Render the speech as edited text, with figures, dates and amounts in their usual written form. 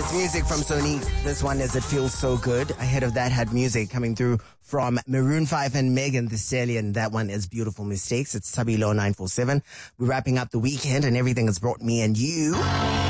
Music from Sony. This one is It Feels So Good. Ahead of that had music coming through from Maroon 5 and Megan Thee Stallion. That one is Beautiful Mistakes. It's Tabilo 947. We're wrapping up the weekend and everything has brought me and you